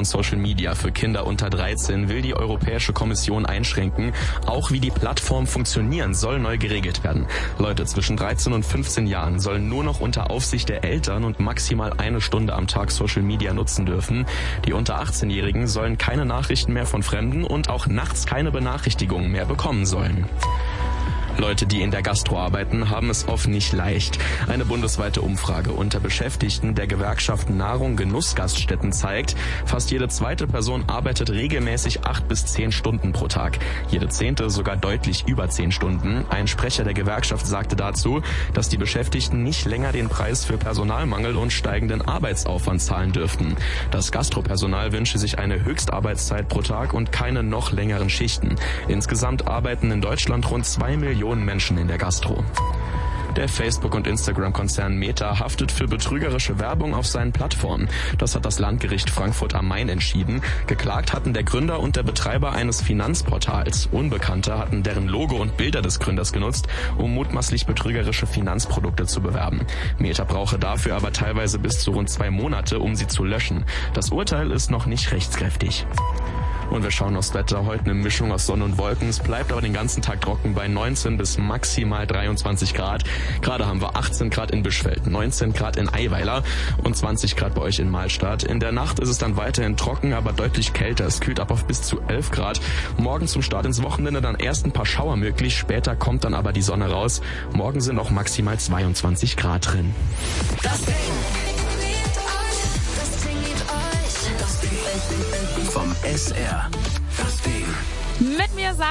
und Social Media für Kinder unter 13 will die Europäische Kommission einschränken. Auch wie die Plattformen funktionieren, soll neu geregelt werden. Leute zwischen 13 und 15 Jahren sollen nur noch unter Aufsicht der Eltern und maximal 1 Stunde am Tag Social Media nutzen dürfen. Die unter 18-Jährigen sollen keine Nachrichten mehr von Fremden und auch nachts keine Benachrichtigungen mehr bekommen sollen. Leute, die in der Gastro arbeiten, haben es oft nicht leicht. Eine bundesweite Umfrage unter Beschäftigten der Gewerkschaft Nahrung Genussgaststätten zeigt, fast jede zweite Person arbeitet regelmäßig 8 bis 10 Stunden pro Tag. Jede 10. sogar deutlich über 10 Stunden. Ein Sprecher der Gewerkschaft sagte dazu, dass die Beschäftigten nicht länger den Preis für Personalmangel und steigenden Arbeitsaufwand zahlen dürften. Das Gastropersonal wünsche sich eine Höchstarbeitszeit pro Tag und keine noch längeren Schichten. Insgesamt arbeiten in Deutschland rund 2 Millionen Menschen in der Gastro. Der Facebook- und Instagram-Konzern Meta haftet für betrügerische Werbung auf seinen Plattformen. Das hat das Landgericht Frankfurt am Main entschieden. Geklagt hatten der Gründer und der Betreiber eines Finanzportals. Unbekannte hatten deren Logo und Bilder des Gründers genutzt, um mutmaßlich betrügerische Finanzprodukte zu bewerben. Meta brauche dafür aber teilweise bis zu rund 2 Monate, um sie zu löschen. Das Urteil ist noch nicht rechtskräftig. Und wir schauen aufs Wetter. Heute eine Mischung aus Sonne und Wolken. Es bleibt aber den ganzen Tag trocken bei 19 bis maximal 23 Grad. Gerade haben wir 18 Grad in Bischfeld, 19 Grad in Eiweiler und 20 Grad bei euch in Mahlstadt. In der Nacht ist es dann weiterhin trocken, aber deutlich kälter. Es kühlt ab auf bis zu 11 Grad. Morgen zum Start ins Wochenende dann erst ein paar Schauer möglich. Später kommt dann aber die Sonne raus. Morgen sind auch maximal 22 Grad drin. Das Ding. Vom SR. Das Ding. Mit mir